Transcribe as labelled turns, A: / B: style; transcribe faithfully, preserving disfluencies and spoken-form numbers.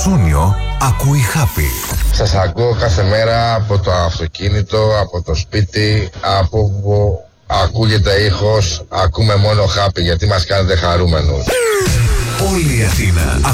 A: Σούνιο ακούει Χάπι.
B: Σας ακούω κάθε μέρα από το αυτοκίνητο, από το σπίτι, από όπου ακούγεται ήχος, ακούμε μόνο Χάπι γιατί μας κάνετε χαρούμενους.
A: Όλη η Αθήνα